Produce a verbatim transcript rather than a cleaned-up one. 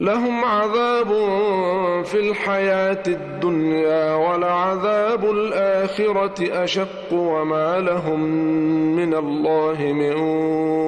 لهم عذاب في الحياة الدنيا ولعذاب الآخرة أشق وما لهم من الله من